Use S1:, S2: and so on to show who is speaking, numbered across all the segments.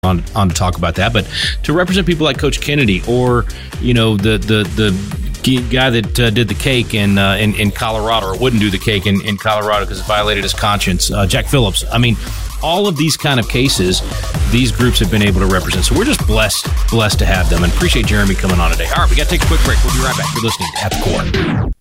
S1: on to talk about that, but to represent people like Coach Kennedy, or the guy that did the cake in Colorado, or wouldn't do the cake in Colorado because it violated his conscience, Jack Phillips. I mean, all of these kind of cases, these groups have been able to represent. So we're just blessed to have them, and appreciate Jeremy coming on today. All right, we got to take a quick break. We'll be right back. You're listening to At the Core.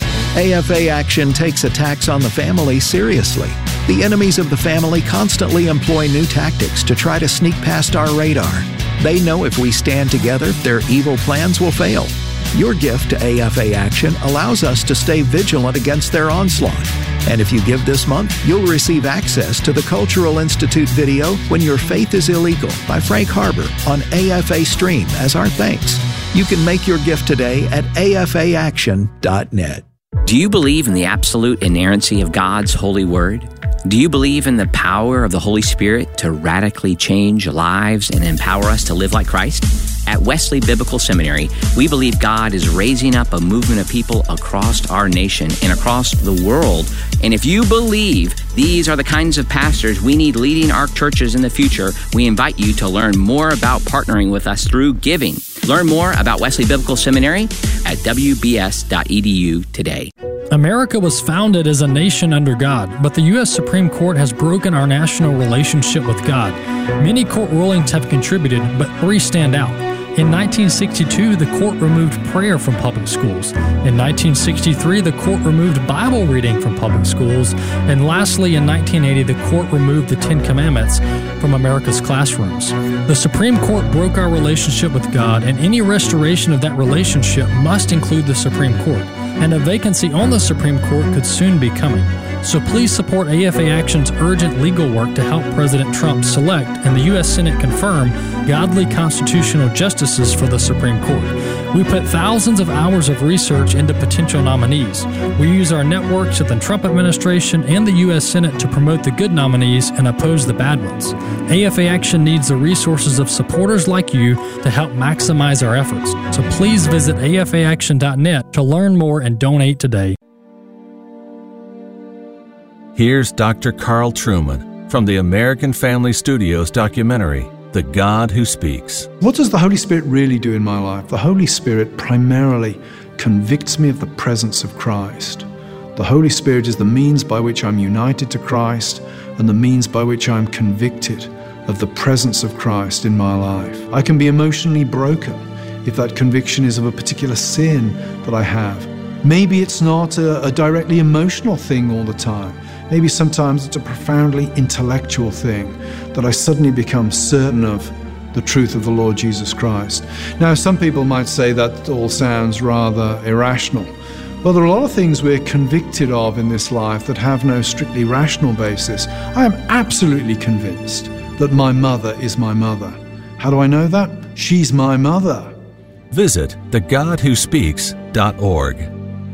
S2: AFA Action takes attacks on the family seriously. The enemies of the family constantly employ new tactics to try to sneak past our radar. They know if we stand together, their evil plans will fail. Your gift to AFA Action allows us to stay vigilant against their onslaught. And if you give this month, you'll receive access to the Cultural Institute video When Your Faith is Illegal by Frank Harbor on AFA Stream as our thanks. You can make your gift today at afaaction.net.
S3: Do you believe in the absolute inerrancy of God's holy word? Do you believe in the power of the Holy Spirit to radically change lives and empower us to live like Christ? At Wesley Biblical Seminary, we believe God is raising up a movement of people across our nation and across the world. And if you believe these are the kinds of pastors we need leading our churches in the future, we invite you to learn more about partnering with us through giving. Learn more about Wesley Biblical Seminary at wbs.edu today.
S4: America was founded as a nation under God, but the U.S. Supreme Court has broken our national relationship with God. Many court rulings have contributed, but 3 stand out. In 1962, the court removed prayer from public schools. In 1963, the court removed Bible reading from public schools. And lastly, in 1980, the court removed the 10 Commandments from America's classrooms. The Supreme Court broke our relationship with God, and any restoration of that relationship must include the Supreme Court. And a vacancy on the Supreme Court could soon be coming. So please support AFA Action's urgent legal work to help President Trump select and the U.S. Senate confirm godly constitutional justices for the Supreme Court. We put thousands of hours of research into potential nominees. We use our networks at the Trump administration and the U.S. Senate to promote the good nominees and oppose the bad ones. AFA Action needs the resources of supporters like you to help maximize our efforts. So please visit afaaction.net to learn more and donate today.
S5: Here's Dr. Carl Trueman from the American Family Studios documentary, The God Who Speaks.
S6: What does the Holy Spirit really do in my life? The Holy Spirit primarily convicts me of the presence of Christ. The Holy Spirit is the means by which I'm united to Christ and the means by which I'm convicted of the presence of Christ in my life. I can be emotionally broken if that conviction is of a particular sin that I have. Maybe it's not a directly emotional thing all the time. Maybe sometimes it's a profoundly intellectual thing that I suddenly become certain of the truth of the Lord Jesus Christ. Now, some people might say that all sounds rather irrational. Well, there are a lot of things we're convicted of in this life that have no strictly rational basis. I am absolutely convinced that my mother is my mother. How do I know that? She's my mother.
S5: Visit thegodwhospeaks.org.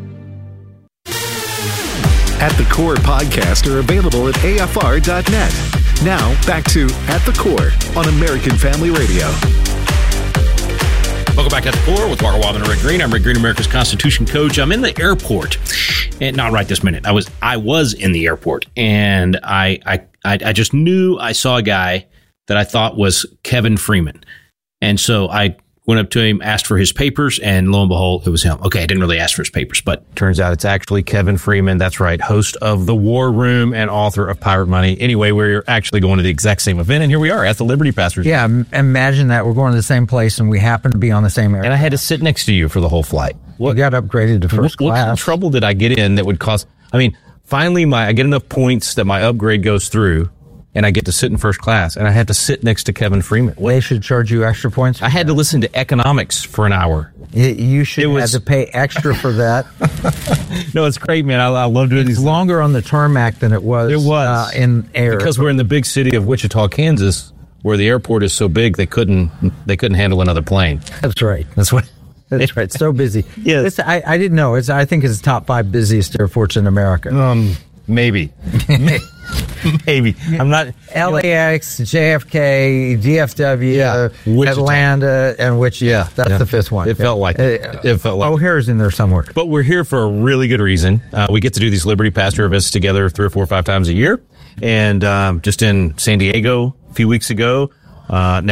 S7: At the Core podcasts are available at afr.net. Now, back to At the Core on American Family Radio.
S1: Welcome back at the Core with Walker Wildman and Rick Green. I'm Rick Green, America's Constitution coach. I'm in the airport, and not right this minute. I was in the airport, and I just knew I saw a guy that I thought was Kevin Freeman, and so I went up to him, asked for his papers, and lo and behold, it was him. Okay, I didn't really ask for his papers, but
S8: turns out it's actually Kevin Freeman. That's right, host of The War Room and author of Pirate Money. Anyway, we're actually going to the exact same event, and here we are at the Liberty Pastors.
S9: Yeah, imagine that. We're going to the same place, and we happen to be on the same airplane.
S8: And I had to sit next to you for the whole flight.
S9: You got upgraded to first class.
S8: What kind of trouble did I get in that would cause... I mean, finally, I get enough points that my upgrade goes through, and I get to sit in first class, and I had to sit next to Kevin Freeman.
S9: They should charge you extra points?
S8: I had to listen to economics for an hour.
S9: You should have to pay extra for that.
S8: No, it's great, man. I love doing these.
S9: It's longer on the tarmac than it was in air.
S8: Because we're in the big city of Wichita, Kansas, where the airport is so big they couldn't handle another plane.
S9: That's right. That's right. It's so busy.
S8: Yes.
S9: I didn't know. I think it's the top 5 busiest airports in America.
S8: Maybe. Maybe. I'm not.
S9: LAX, JFK, DFW, Atlanta, and Wichita. That's the 5th one.
S8: It felt like it.
S9: O'Hare's in there somewhere.
S8: But we're here for a really good reason. We get to do these Liberty Pastor events together 3 or 4 or 5 times a year. And just in San Diego a few weeks ago, Now